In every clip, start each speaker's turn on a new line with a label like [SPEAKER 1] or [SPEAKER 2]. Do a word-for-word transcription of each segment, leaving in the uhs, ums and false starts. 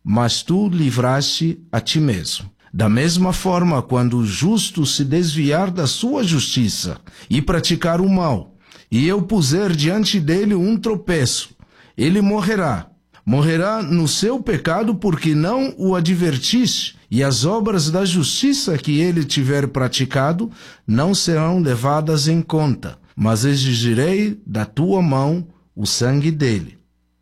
[SPEAKER 1] mas tu livraste a ti mesmo. Da mesma forma, quando o justo se desviar da sua justiça e praticar o mal, e eu puser diante dele um tropeço, ele morrerá. Morrerá no seu pecado porque não o advertiste, e as obras da justiça que ele tiver praticado não serão levadas em conta, mas exigirei da tua mão o sangue dele.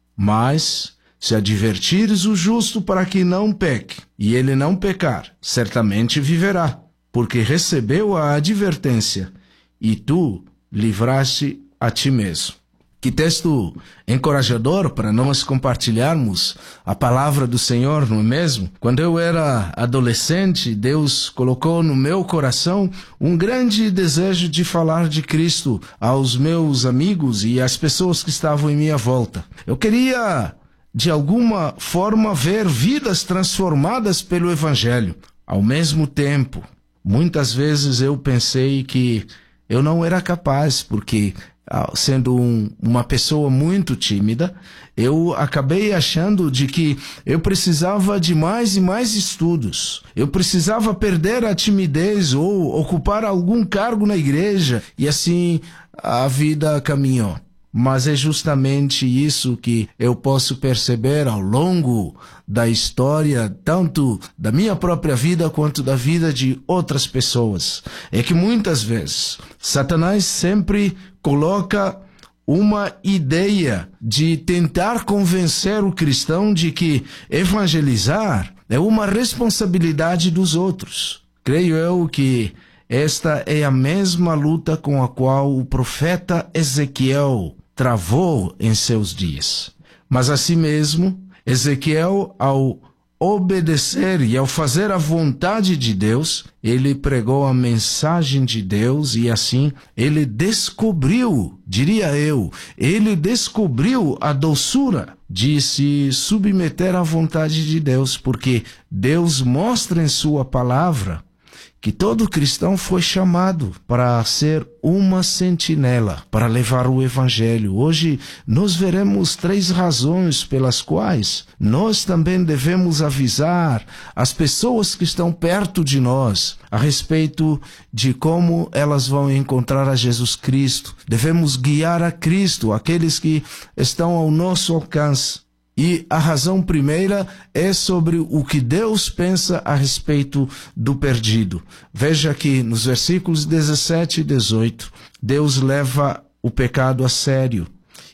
[SPEAKER 1] Mas, se advertires o justo para que não peque, e ele não pecar, certamente viverá, porque recebeu a advertência, e tu livraste a ti mesmo. Que texto encorajador para nós compartilharmos a palavra do Senhor, não é mesmo? Quando eu era adolescente, Deus colocou no meu coração um grande desejo de falar de Cristo aos meus amigos e às pessoas que estavam em minha volta. Eu queria, de alguma forma, ver vidas transformadas pelo Evangelho. Ao mesmo tempo, muitas vezes eu pensei que eu não era capaz, porque sendo um, uma pessoa muito tímida, eu acabei achando de que eu precisava de mais e mais estudos. Eu precisava perder a timidez ou ocupar algum cargo na igreja, e assim a vida caminhou. Mas é justamente isso que eu posso perceber ao longo da história, tanto da minha própria vida quanto da vida de outras pessoas. É que muitas vezes Satanás sempre coloca uma ideia de tentar convencer o cristão de que evangelizar é uma responsabilidade dos outros. Creio eu que esta é a mesma luta com a qual o profeta Ezequiel travou em seus dias. Mas assim mesmo, Ezequiel, ao obedecer e ao fazer a vontade de Deus, ele pregou a mensagem de Deus e assim ele descobriu, diria eu, ele descobriu a doçura de se submeter à vontade de Deus, porque Deus mostra em sua palavra que todo cristão foi chamado para ser uma sentinela, para levar o Evangelho. Hoje nós veremos três razões pelas quais nós também devemos avisar as pessoas que estão perto de nós a respeito de como elas vão encontrar a Jesus Cristo. Devemos guiar a Cristo, aqueles que estão ao nosso alcance. E a razão primeira é sobre o que Deus pensa a respeito do perdido. Veja que nos versículos dezessete e dezoito, Deus leva o pecado a sério.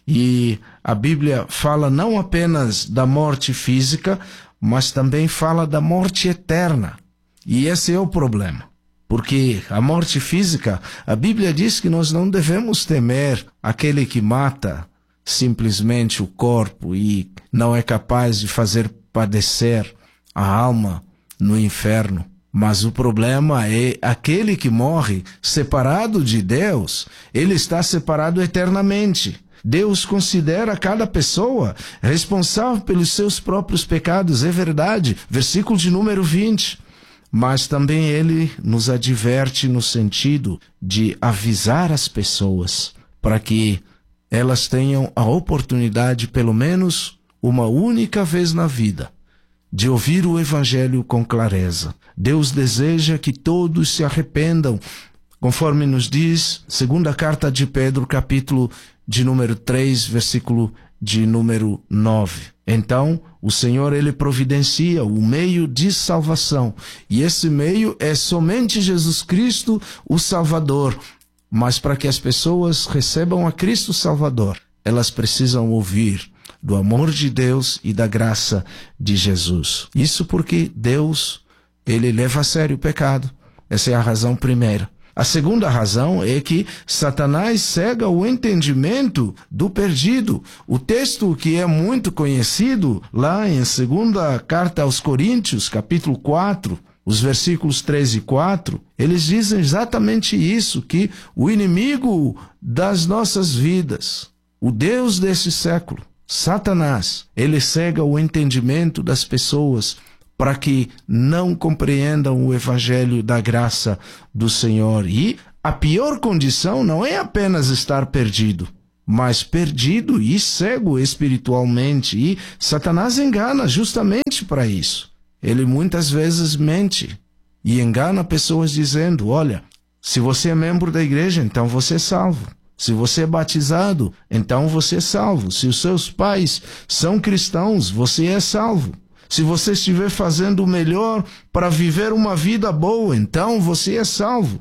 [SPEAKER 1] E a Bíblia fala não apenas da morte física, mas também fala da morte eterna. E esse é o problema. Porque a morte física, a Bíblia diz que nós não devemos temer aquele que mata simplesmente o corpo e não é capaz de fazer padecer a alma no inferno. Mas o problema é aquele que morre separado de Deus, ele está separado eternamente. Deus considera cada pessoa responsável pelos seus próprios pecados, é verdade, versículo de número vinte. Mas também ele nos adverte no sentido de avisar as pessoas para que elas tenham a oportunidade, pelo menos uma única vez na vida, de ouvir o Evangelho com clareza. Deus deseja que todos se arrependam, conforme nos diz, segunda carta de Pedro, capítulo de número três, versículo de número nove. Então, o Senhor, ele providencia o meio de salvação, e esse meio é somente Jesus Cristo, o Salvador. Mas para que as pessoas recebam a Cristo Salvador, elas precisam ouvir do amor de Deus e da graça de Jesus. Isso porque Deus, ele leva a sério o pecado. Essa é a razão primeira. A segunda razão é que Satanás cega o entendimento do perdido. O texto que é muito conhecido lá em segunda carta aos Coríntios, capítulo quatro, os versículos três e quatro, eles dizem exatamente isso, que o inimigo das nossas vidas, o Deus desse século, Satanás, ele cega o entendimento das pessoas para que não compreendam o Evangelho da graça do Senhor. E a pior condição não é apenas estar perdido, mas perdido e cego espiritualmente. E Satanás engana justamente para isso. Ele muitas vezes mente e engana pessoas dizendo: olha, se você é membro da igreja, então você é salvo. Se você é batizado, então você é salvo. Se os seus pais são cristãos, você é salvo. Se você estiver fazendo o melhor para viver uma vida boa, então você é salvo.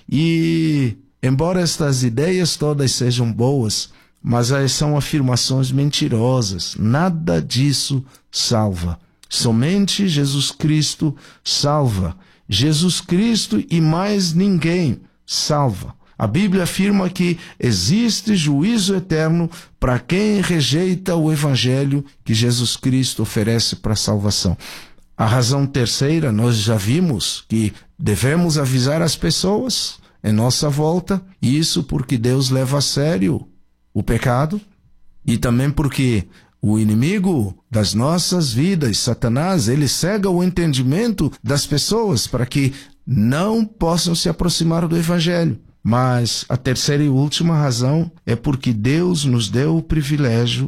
[SPEAKER 1] E, embora estas ideias todas sejam boas, mas elas são afirmações mentirosas. Nada disso salva. Somente Jesus Cristo salva. Jesus Cristo e mais ninguém salva. A Bíblia afirma que existe juízo eterno para quem rejeita o evangelho que Jesus Cristo oferece para a salvação. A razão terceira, nós já vimos que devemos avisar as pessoas em nossa volta, isso porque Deus leva a sério o pecado e também porque o inimigo das nossas vidas, Satanás, ele cega o entendimento das pessoas para que não possam se aproximar do evangelho. Mas a terceira e última razão é porque Deus nos deu o privilégio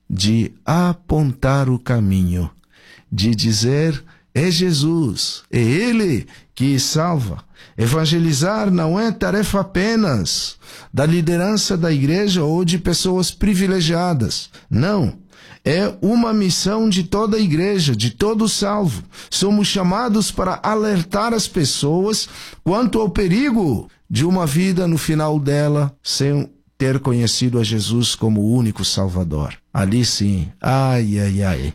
[SPEAKER 1] de apontar o caminho, de dizer: é Jesus, é Ele que salva. Evangelizar não é tarefa apenas da liderança da igreja ou de pessoas privilegiadas. Não. É uma missão de toda a igreja, de todo salvo. Somos chamados para alertar as pessoas quanto ao perigo de uma vida no final dela sem ter conhecido a Jesus como o único Salvador. Ali sim, ai, ai, ai.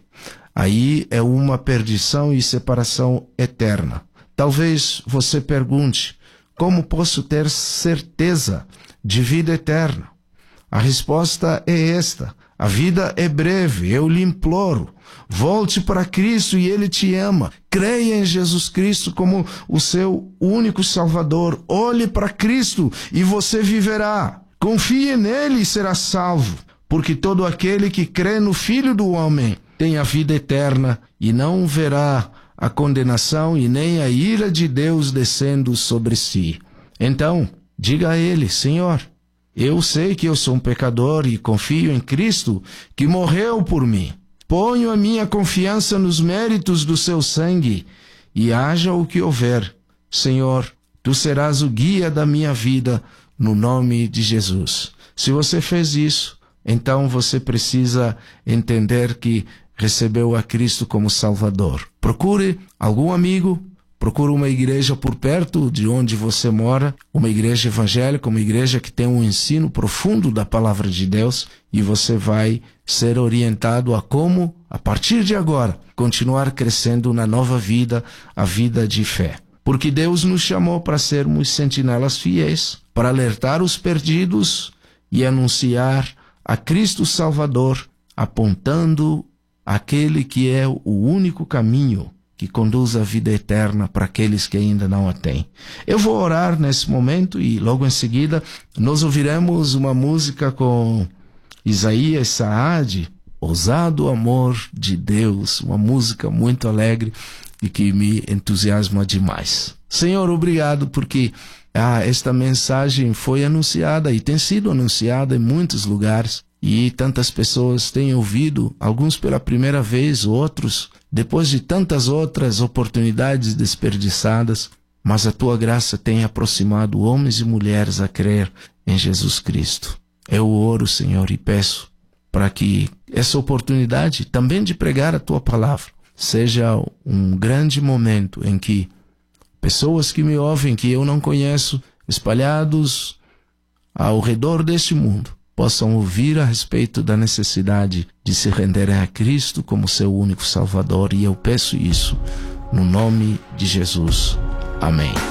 [SPEAKER 1] Aí é uma perdição e separação eterna. Talvez você pergunte: como posso ter certeza de vida eterna? A resposta é esta: a vida é breve, eu lhe imploro. Volte para Cristo e Ele te ama. Creia em Jesus Cristo como o seu único Salvador. Olhe para Cristo e você viverá. Confie nele e será salvo. Porque todo aquele que crê no Filho do Homem tem a vida eterna e não verá a condenação e nem a ira de Deus descendo sobre si. Então, diga a Ele: Senhor, eu sei que eu sou um pecador e confio em Cristo que morreu por mim. Ponho a minha confiança nos méritos do seu sangue e haja o que houver. Senhor, tu serás o guia da minha vida no nome de Jesus. Se você fez isso, então você precisa entender que recebeu a Cristo como Salvador. Procure algum amigo, procure uma igreja por perto de onde você mora, uma igreja evangélica, uma igreja que tem um ensino profundo da palavra de Deus, e você vai ser orientado a como, a partir de agora, continuar crescendo na nova vida, a vida de fé. Porque Deus nos chamou para sermos sentinelas fiéis, para alertar os perdidos e anunciar a Cristo Salvador, apontando aquele que é o único caminho que conduz à vida eterna para aqueles que ainda não a têm. Eu vou orar nesse momento e logo em seguida nós ouviremos uma música com Isaías Saad, Ousado Amor de Deus, uma música muito alegre e que me entusiasma demais. Senhor, obrigado porque ah, esta mensagem foi anunciada e tem sido anunciada em muitos lugares. E tantas pessoas têm ouvido, alguns pela primeira vez, outros depois de tantas outras oportunidades desperdiçadas, mas a tua graça tem aproximado homens e mulheres a crer em Jesus Cristo. Eu oro, Senhor, e peço para que essa oportunidade também de pregar a tua palavra seja um grande momento em que pessoas que me ouvem, que eu não conheço, espalhados ao redor deste mundo, possam ouvir a respeito da necessidade de se renderem a Cristo como seu único Salvador. E eu peço isso no nome de Jesus. Amém.